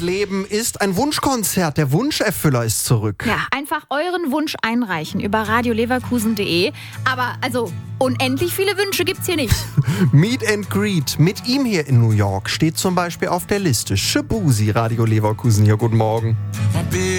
Leben ist ein Wunschkonzert. Der Wunscherfüller ist zurück. Ja, einfach euren Wunsch einreichen über radioleverkusen.de. Aber also unendlich viele Wünsche gibt's hier nicht. Meet and Greet mit ihm hier in New York steht zum Beispiel auf der Liste. Shabuzi, Radio Leverkusen hier, guten Morgen.